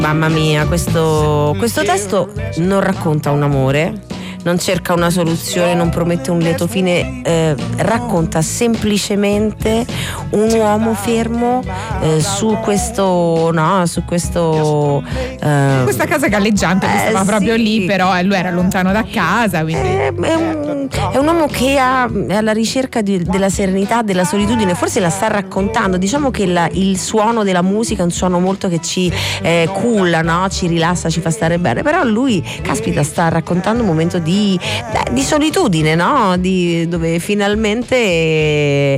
Mamma mia, questo testo non racconta un amore, non cerca una soluzione, non promette un lieto fine, racconta semplicemente un uomo fermo su questa casa galleggiante che stava proprio sì. Lì, però lui era lontano da casa, quindi È un uomo che è alla ricerca della serenità, della solitudine, forse la sta raccontando. Diciamo che il suono della musica è un suono molto che ci culla, no? Ci rilassa, ci fa stare bene, però lui, caspita, sta raccontando un momento di solitudine, no? Dove finalmente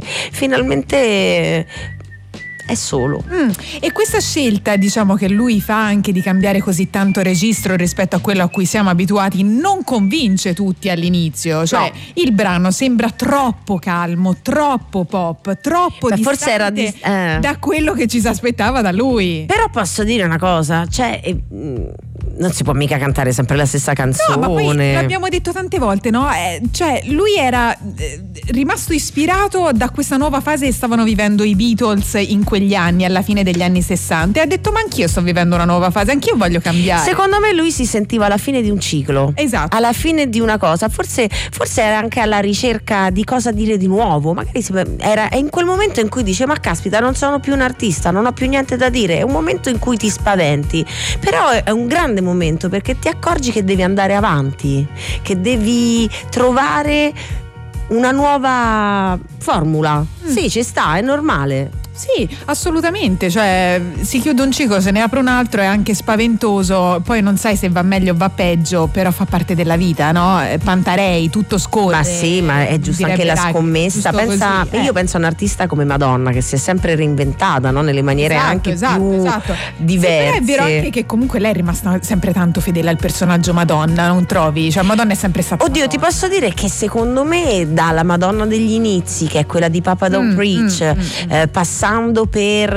è solo. E questa scelta, diciamo, che lui fa anche di cambiare così tanto registro rispetto a quello a cui siamo abituati, non convince tutti all'inizio. Cioè, no. Il brano sembra troppo calmo, troppo pop, troppo forse era da quello che ci si aspettava da lui. Però posso dire una cosa, cioè non si può mica cantare sempre la stessa canzone. No, ma poi l'abbiamo detto tante volte, no? Cioè, lui era rimasto ispirato da questa nuova fase che stavano vivendo i Beatles in quegli anni, alla fine degli anni 60, e ha detto: ma anch'io sto vivendo una nuova fase, anch'io voglio cambiare. Secondo me lui si sentiva alla fine di un ciclo, esatto, alla fine di una cosa, forse era anche alla ricerca di cosa dire di nuovo, magari è in quel momento in cui dice: ma caspita, non sono più un artista, non ho più niente da dire. È un momento in cui ti spaventi, però è un grande momento, perché ti accorgi che devi andare avanti, che devi trovare una nuova formula. Sì, ci sta, è normale. Sì, assolutamente, cioè si chiude un ciclo, se ne apre un altro, è anche spaventoso, poi non sai se va meglio o va peggio, però fa parte della vita, no? Pantarei, tutto scorre. Ma sì, ma è giusto anche la scommessa. Io penso a un'artista come Madonna, che si è sempre reinventata, no? Nelle maniere anche più diverse. Sì, però è vero anche che comunque lei è rimasta sempre tanto fedele al personaggio Madonna, non trovi? Cioè Madonna è sempre stata Madonna. Ti posso dire che secondo me dalla Madonna degli inizi, che è quella di Papa Don't Preach, passando per